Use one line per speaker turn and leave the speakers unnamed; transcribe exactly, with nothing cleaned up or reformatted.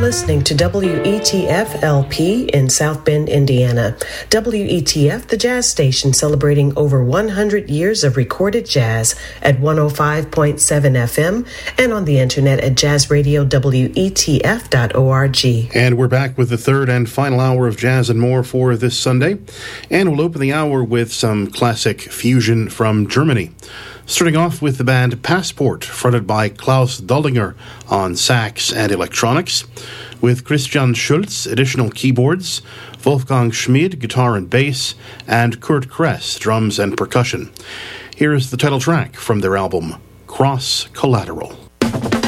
listening to W E T F L P in South Bend, Indiana. W E T F, the jazz station celebrating over one hundred years of recorded jazz at one oh five point seven F M and on the internet at jazz radio w e t f dot org.
And we're back with the third and final hour of Jazz and More for this Sunday. And we'll open the hour with some classic fusion from Germany. Starting off with the band Passport, fronted by Klaus Doldinger on sax and electronics, with Christian Schulz, additional keyboards, Wolfgang Schmid, guitar and bass, and Kurt Kress, drums and percussion. Here is the title track from their album, Cross Collateral.